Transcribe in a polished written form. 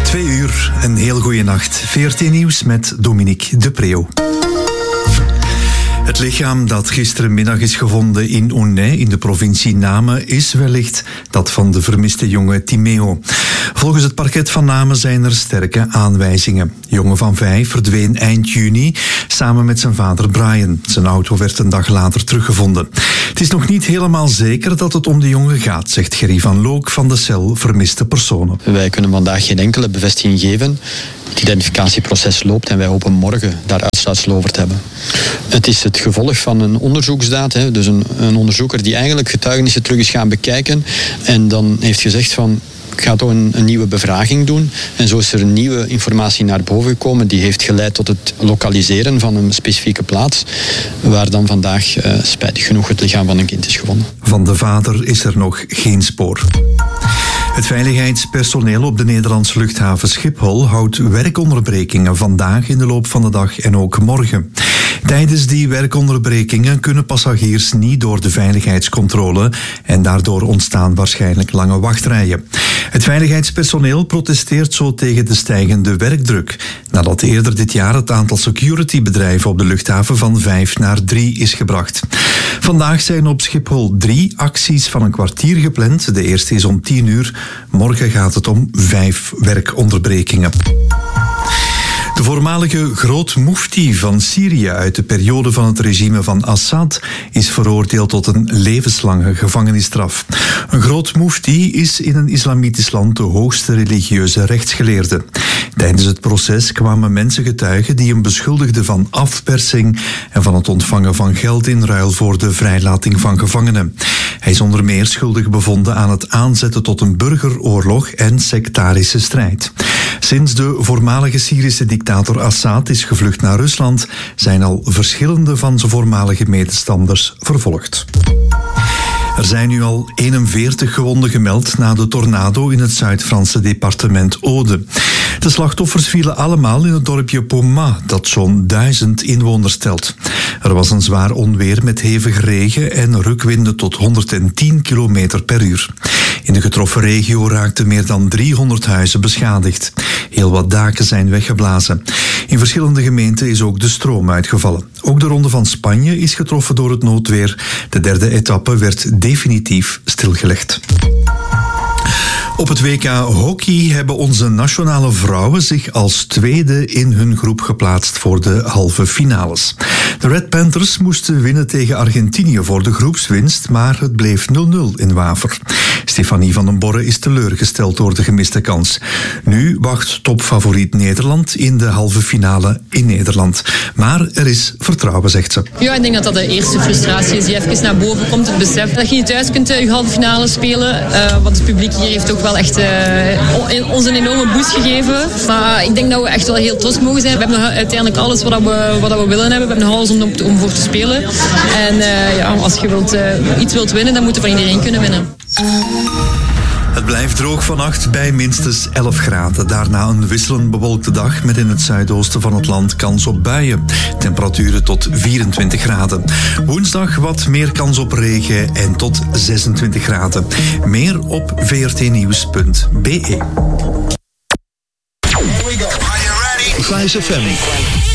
2 uur, een heel goede nacht. VRT Nieuws met Dominique de Preeuw. Het lichaam dat gisterenmiddag is gevonden in Aunay in de provincie Namen is wellicht dat van de vermiste jongen Timeo. Volgens het parket van Namen zijn er sterke aanwijzingen. De jongen van 5 verdween eind juni samen met zijn vader Brian. Zijn auto werd een dag later teruggevonden. Het is nog niet helemaal zeker dat het om de jongen gaat, zegt Gerry van Look van de cel Vermiste Personen. Wij kunnen vandaag geen enkele bevestiging geven. Het identificatieproces loopt en wij hopen morgen daar uitsluitsel over te hebben. Het is het gevolg van een onderzoeksdaad. Dus een onderzoeker die eigenlijk getuigenissen terug is gaan bekijken en dan heeft gezegd van ik ga toch een nieuwe bevraging doen. En zo is er een nieuwe informatie naar boven gekomen die heeft geleid tot het lokaliseren van een specifieke plaats waar dan vandaag spijtig genoeg het lichaam van een kind is gevonden. Van de vader is er nog geen spoor. Het veiligheidspersoneel op de Nederlandse luchthaven Schiphol houdt werkonderbrekingen vandaag in de loop van de dag en ook morgen. Tijdens die werkonderbrekingen kunnen passagiers niet door de veiligheidscontrole en daardoor ontstaan waarschijnlijk lange wachtrijen. Het veiligheidspersoneel protesteert zo tegen de stijgende werkdruk, nadat eerder dit jaar het aantal securitybedrijven op de luchthaven van 5 naar 3 is gebracht. Vandaag zijn op Schiphol 3 acties van een kwartier gepland. De eerste is om 10 uur. Morgen gaat het om 5 werkonderbrekingen. De voormalige grootmoefti van Syrië uit de periode van het regime van Assad is veroordeeld tot een levenslange gevangenisstraf. Een grootmoefti is in een islamitisch land de hoogste religieuze rechtsgeleerde. Tijdens het proces kwamen mensen getuigen die hem beschuldigden van afpersing en van het ontvangen van geld in ruil voor de vrijlating van gevangenen. Hij is onder meer schuldig bevonden aan het aanzetten tot een burgeroorlog en sectarische strijd. Sinds de voormalige Syrische dictator Assad is gevlucht naar Rusland, zijn al verschillende van zijn voormalige medestanders vervolgd. Er zijn nu al 41 gewonden gemeld na de tornado in het Zuid-Franse departement Aude. De slachtoffers vielen allemaal in het dorpje Pomat, dat zo'n 1000 inwoners telt. Er was een zwaar onweer met hevige regen en rukwinden tot 110 km per uur. In de getroffen regio raakten meer dan 300 huizen beschadigd. Heel wat daken zijn weggeblazen. In verschillende gemeenten is ook de stroom uitgevallen. Ook de Ronde van Spanje is getroffen door het noodweer. De derde etappe werd definitief stilgelegd. Op het WK Hockey hebben onze nationale vrouwen zich als tweede in hun groep geplaatst voor de halve finales. De Red Panthers moesten winnen tegen Argentinië voor de groepswinst, maar het bleef 0-0 in Waver. Stefanie van den Borre is teleurgesteld door de gemiste kans. Nu wacht topfavoriet Nederland in de halve finale in Nederland. Maar er is vertrouwen, zegt ze. Ja, ik denk dat dat de eerste frustratie is die even naar boven komt. Het besef dat je niet thuis kunt je halve finale spelen. Want het publiek hier heeft ook wel echt ons een enorme boost gegeven. Maar ik denk dat we echt wel heel trots mogen zijn. We hebben uiteindelijk alles wat we willen hebben. We hebben nog alles om voor te spelen. En als je iets wilt winnen, dan moet je van iedereen kunnen winnen. Het blijft droog vannacht bij minstens 11 graden. Daarna een wisselend bewolkte dag met in het zuidoosten van het land kans op buien. Temperaturen tot 24 graden. Woensdag wat meer kans op regen en tot 26 graden. Meer op vrtnieuws.be. Fijs FM.